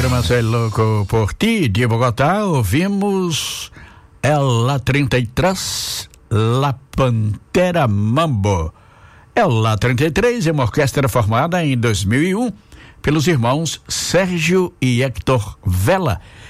Marcelo Louco por Ti, de Bogotá, ouvimos Ela 33, La Pantera Mambo. Ela 33 é uma orquestra formada em 2001 pelos irmãos Sérgio e Héctor Vela,